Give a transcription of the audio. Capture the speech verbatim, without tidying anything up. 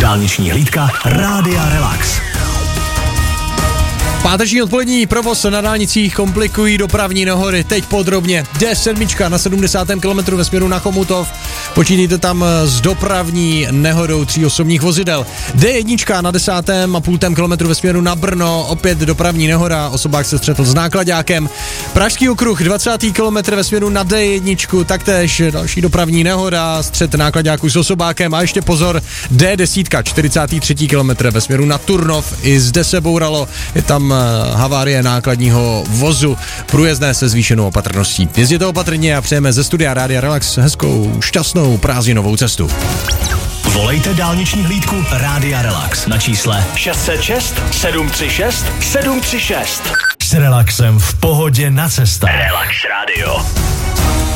Dálniční hlídka Rádia Relax. Páteční odpolední provoz na dálnicích komplikují dopravní nehody. Teď podrobně. D sedm na sedmdesátém kilometru ve směru na Chomutov. Počítejte tam s dopravní nehodou tří osobních vozidel. D jedna na desátém a půltém kilometru ve směru na Brno. Opět dopravní nehoda. Osobák se střetl s náklaďákem. Pražský okruh dvacátý kilometr ve směru na D jedna. Taktéž další dopravní nehoda. Střet náklaďáků s osobákem. A ještě pozor. D deset čtyřicátý třetí kilometr ve směru na Turnov. I zde se bouralo. Je tam havárie nákladního vozu. Průjezdné se zvýšenou opatrností. Jezděte opatrně a přejeme ze studia Rádia Relax hezkou, šťastnou prázdninovou cestu. Volejte dálniční hlídku Rádia Relax na čísle šest set šest sedm tři šest sedm tři šest. S relaxem v pohodě na cestách. Relax Radio.